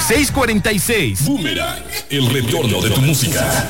646. Boomerang, el retorno de tu música.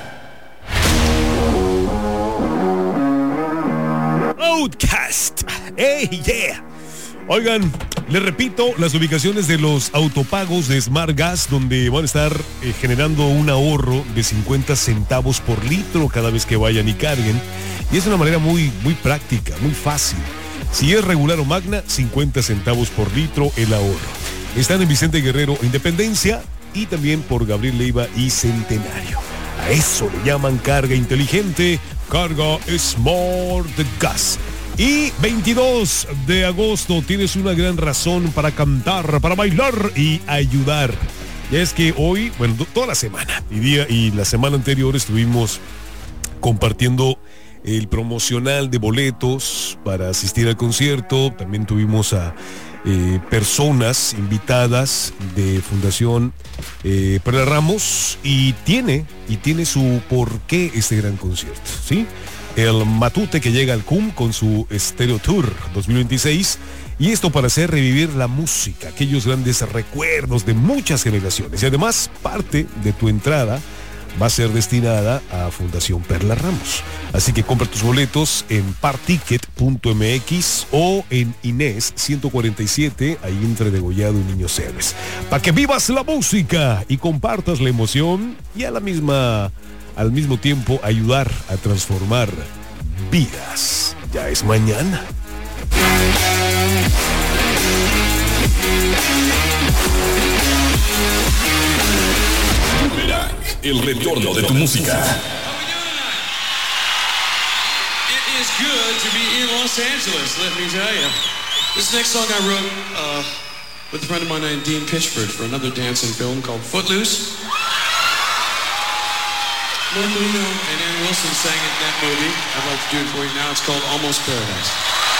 Outcast. ¡Hey, yeah! Oigan, les repito, las ubicaciones de los autopagos de Smart Gas, donde van a estar generando un ahorro de 50 centavos por litro cada vez que vayan y carguen. Y es una manera muy práctica, muy fácil. Si es regular o magna, 50 centavos por litro el ahorro. Están en Vicente Guerrero, Independencia, y también por Gabriel Leiva y Centenario. A eso le llaman carga inteligente, carga Smart Gas. Y 22 de agosto tienes una gran razón para cantar, para bailar y ayudar. Ya es que hoy, bueno, toda la semana y la semana anterior estuvimos compartiendo el promocional de boletos para asistir al concierto. También tuvimos a personas invitadas de Fundación Perla Ramos y tiene su porqué este gran concierto, ¿sí? El Matute que llega al CUM con su Stereo Tour 2026, y esto para hacer revivir la música, aquellos grandes recuerdos de muchas generaciones. Y además parte de tu entrada va a ser destinada a Fundación Perla Ramos. Así que compra tus boletos en particket.mx o en Inés 147, ahí entre Degollado y Niños Héroes, para que vivas la música y compartas la emoción y al mismo tiempo ayudar a transformar vidas. Ya es mañana. El retorno de tu música. It is good to be in Los Angeles, let me tell you. This next song I wrote with a friend of mine named Dean Pitchford for another dancing film called Footloose. And Ann Wilson sang it in that movie. I'd like to do it for you now. It's called Almost Paradise.